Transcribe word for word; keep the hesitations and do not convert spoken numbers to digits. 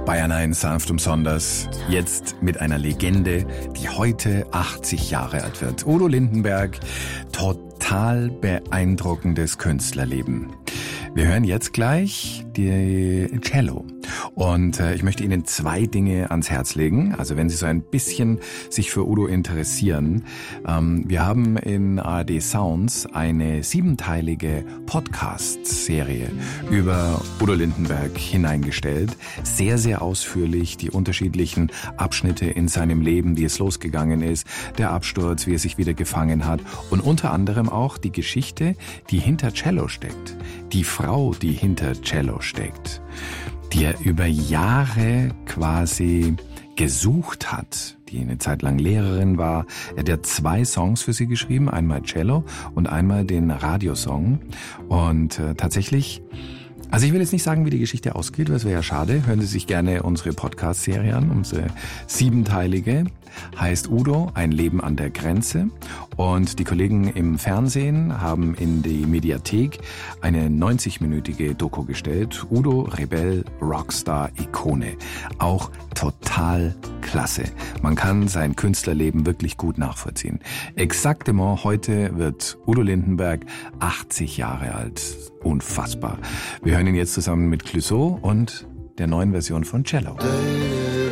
Bayern eins, sanft und sonders. Jetzt mit einer Legende, die heute achtzig Jahre alt wird. Udo Lindenberg, total beeindruckendes Künstlerleben. Wir hören jetzt gleich die Cello. Und äh, ich möchte Ihnen zwei Dinge ans Herz legen. Also wenn Sie so ein bisschen sich für Udo interessieren. Ähm, wir haben in A R D Sounds eine siebenteilige Podcast-Serie über Udo Lindenberg hineingestellt. Sehr, sehr ausführlich die unterschiedlichen Abschnitte in seinem Leben, wie es losgegangen ist, der Absturz, wie er sich wieder gefangen hat und unter anderem auch die Geschichte, die hinter Cello steckt. Die Frau, die hinter Cello steckt, die er über Jahre quasi gesucht hat, die eine Zeit lang Lehrerin war. Er hat ja zwei Songs für sie geschrieben, einmal Cello und einmal den Radiosong. Und äh, tatsächlich, also ich will jetzt nicht sagen, wie die Geschichte ausgeht, das wäre ja schade. Hören Sie sich gerne unsere Podcast-Serie an, unsere siebenteilige. Heißt Udo, ein Leben an der Grenze. Und die Kollegen im Fernsehen haben in die Mediathek eine neunzig-minütige Doku gestellt. Udo, Rebell, Rockstar, Ikone. Auch total klasse. Man kann sein Künstlerleben wirklich gut nachvollziehen. Exaktement heute wird Udo Lindenberg achtzig Jahre alt. Unfassbar. Wir hören ihn jetzt zusammen mit Clouseau und der neuen Version von Cello.